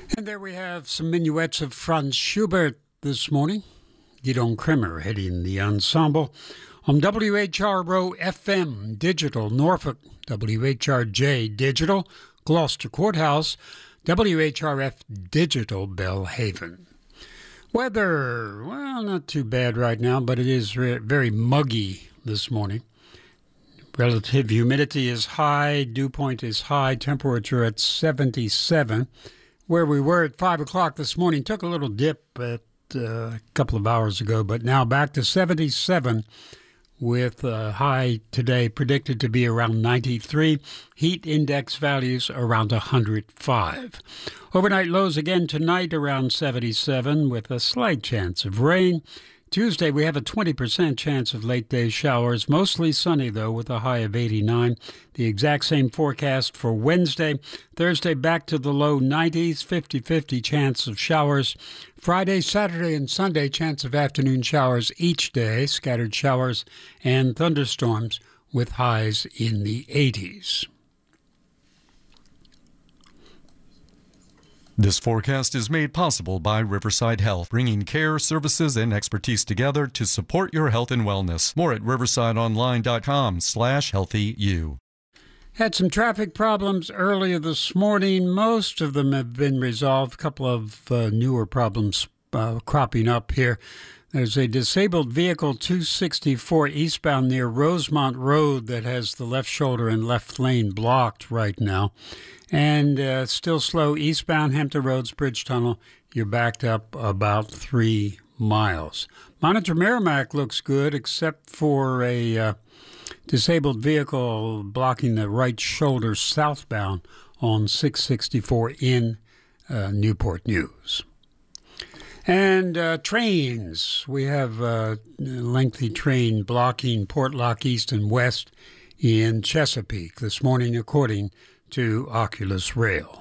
And there we have some minuets of Franz Schubert this morning. Gidon Kremer heading the ensemble on WHRO FM Digital Norfolk, WHRJ Digital Gloucester Courthouse, WHRF Digital Belhaven. Weather, well, not too bad right now, but it is very muggy this morning. Relative humidity is high, dew point is high, temperature at 77. Where we were at 5 o'clock this morning, took a little dip at a couple of hours ago, but now back to 77 with a high today predicted to be around 93. Heat index values around 105. Overnight lows again tonight around 77 with a slight chance of rain. Tuesday, we have a 20% chance of late-day showers, mostly sunny, though, with a high of 89. The exact same forecast for Wednesday. Thursday, back to the low 90s, 50-50 chance of showers. Friday, Saturday, and Sunday, chance of afternoon showers each day, scattered showers and thunderstorms with highs in the 80s. This forecast is made possible by Riverside Health, bringing care, services, and expertise together to support your health and wellness. More at riversideonline.com/healthyu. Had some traffic problems earlier this morning. Most of them have been resolved. A couple of newer problems cropping up here. There's a disabled vehicle 264 eastbound near Rosemont Road that has the left shoulder and left lane blocked right now. And still slow eastbound Hampton Roads Bridge Tunnel. You're backed up about 3 miles. Monitor Merrimack looks good except for a disabled vehicle blocking the right shoulder southbound on 664 in Newport News. And trains. We have a lengthy train blocking Portlock East and West in Chesapeake this morning, according to Oculus Rail.